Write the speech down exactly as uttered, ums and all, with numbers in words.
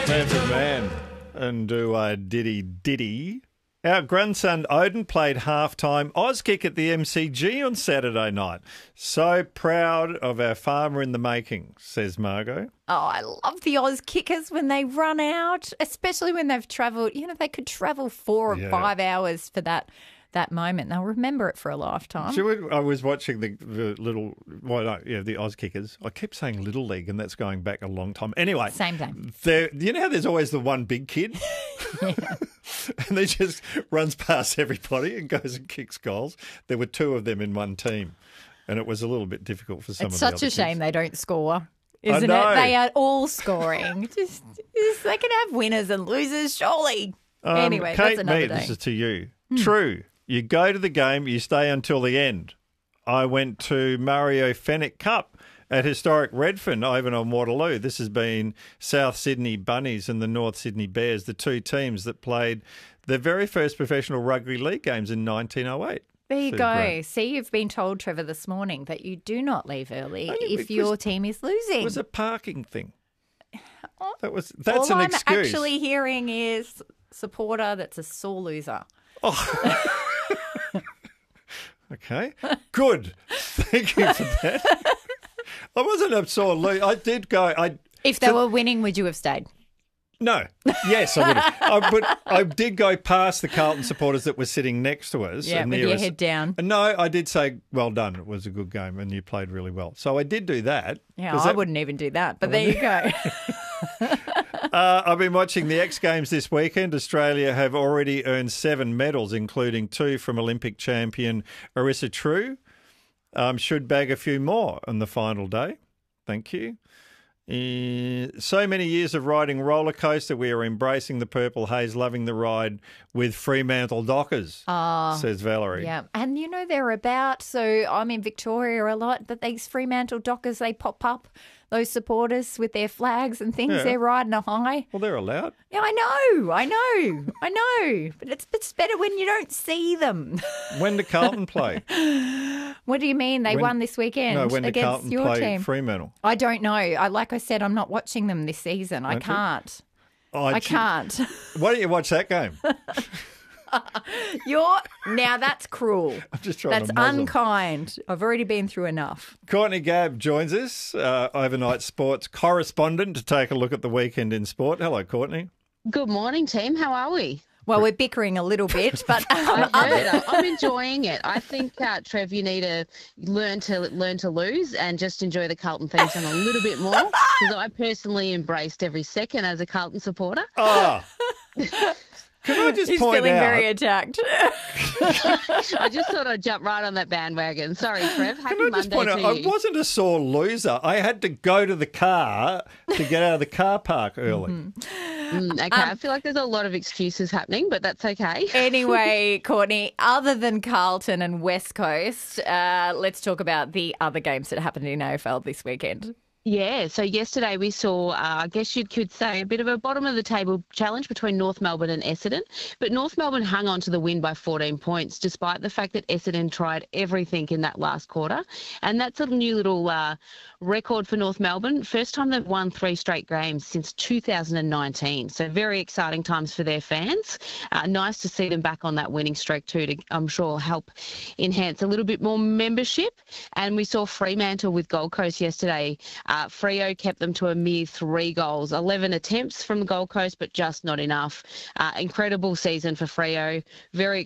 Manfred Mann and do uh, Diddy Diddy. Our grandson Odin played halftime Auskick at the M C G on Saturday night. So proud of our farmer in the making, says Margot. Oh, I love the Oz kickers when they run out, especially when they've travelled. You know, they could travel four or Yeah. five hours for that that moment. They'll remember it for a lifetime. So when I was watching the, the little, well, no, yeah, the Oz Kickers. I keep saying Little League, and that's going back a long time. Anyway, Same thing. there- You know how there's always the one big kid, and he just runs past everybody and goes and kicks goals. There were two of them in one team, and it was a little bit difficult for some It's of the such other a shame kids. they don't score, isn't know. it? They are all scoring. just, just they can have winners and losers, surely. Um, anyway, Kate that's another Mead, day. Hmm. this is to you. True. You go to the game, you stay until the end. I went to Mario Fenwick Cup at historic Redfern over on Waterloo. This has been South Sydney Bunnies and the North Sydney Bears, the two teams that played their very first professional rugby league games in nineteen oh eight. There you So go. great. See, you've been told, Trevor, this morning that you do not leave early Only if because your team is losing. It was a parking thing. That was that's All an I'm excuse. actually hearing is supporter that's a sore loser. Okay, good. Thank you for that. I wasn't a sore loser. I did go. I If they were winning, would you have stayed? No. Yes, I would have. I, but I did go past the Carlton supporters that were sitting next to us. Yeah, and with near your us. head down. And no, I did say, well done. It was a good game and you played really well. So I did do that. Yeah, 'Cause I that- wouldn't even do that, but there you go. Uh, I've been watching the X Games this weekend. Australia have already earned seven medals, including two from Olympic champion Arissa True. Um, should bag a few more on the final day. Thank you. Uh, so many years of riding roller coaster. We are embracing the purple haze, loving the ride with Fremantle Dockers, says Valerie. Yeah, and you know they're about, so I'm in Victoria a lot, but these Fremantle Dockers, they pop up, those supporters with their flags and things, Yeah. they're riding a high. Well, they're allowed. Yeah, I know, I know, I know, but it's, it's better when you don't see them. When did Carlton play? What do you mean? They When- won this weekend No, when did against Carlton your play team. Fremantle? I don't know. I Like I said, I'm not watching them this season. I Don't you? can't. Oh, I gee- can't. Why don't you watch that game? You're now that's cruel. I'm just trying That's to muzzle. unkind. I've already been through enough. Courtney Gabb joins us, uh, overnight sports correspondent, to take a look at the weekend in sport. Hello, Courtney. Good morning, team. How are we? Well, we're bickering a little bit, but um, I heard. uh, I'm enjoying it. I think, uh, Trev, you need to learn to learn to lose and just enjoy the Carlton theme song a little bit more, because I personally embraced every second as a Carlton supporter. Ah. Can I just he's point feeling out? very attacked. I just thought I'd jump right on that bandwagon. Sorry, Trev. Happy Can I just Monday point to out? I you. wasn't a sore loser. I had to go to the car to get out of the car park early. Mm, okay, I feel like there's a lot of excuses happening, but that's okay. Anyway, Courtney, other than Carlton and West Coast, uh, let's talk about the other games that happened in A F L this weekend. Yeah, so yesterday we saw, uh, I guess you could say, a bit of a bottom of the table challenge between North Melbourne and Essendon. But North Melbourne hung on to the win by fourteen points, despite the fact that Essendon tried everything in that last quarter. And that's a new little uh, record for North Melbourne. First time they've won three straight games since two thousand nineteen. So very exciting times for their fans. Uh, nice to see them back on that winning streak too, to, I'm sure, help enhance a little bit more membership. And we saw Fremantle with Gold Coast yesterday. Uh, Freo kept them to a mere three goals, eleven attempts from the Gold Coast, but just not enough. Uh, incredible season for Freo. Very